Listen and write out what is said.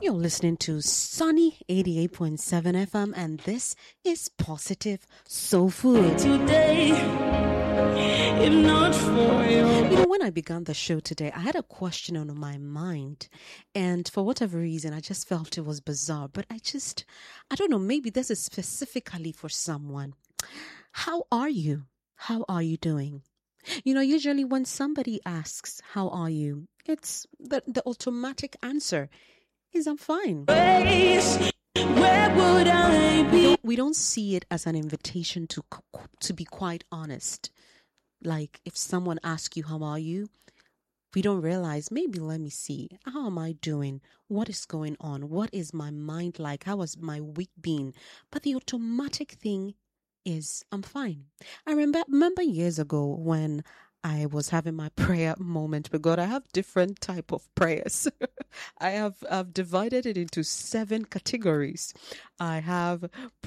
You're listening to Sunny 88.7 FM, and this is Positive Soul Food. Today, if not for you. When I began the show today, I had a question on my mind, and for whatever reason, I just felt it was bizarre. But I don't know, maybe this is specifically for someone. How are you? How are you doing? Usually when somebody asks, how are you? It's the automatic answer is I'm fine. Where would I be? We don't see it as an invitation to be quite honest. Like if someone asks you, how are you? We don't realize, maybe let me see. How am I doing? What is going on? What is my mind like? How has my week been? But the automatic thing is I'm fine. I remember years ago when I was having my prayer moment with God. I have different type of prayers. I've divided it into 7 categories. I have